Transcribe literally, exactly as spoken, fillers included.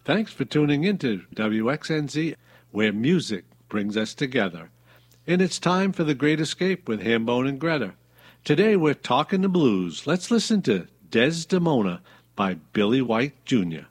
Thanks for tuning in to W X N Z, where music brings us together. And it's time for The Great Escape with Hambone and Greta. Today we're talking the blues. Let's listen to Desdemona by Billy White Junior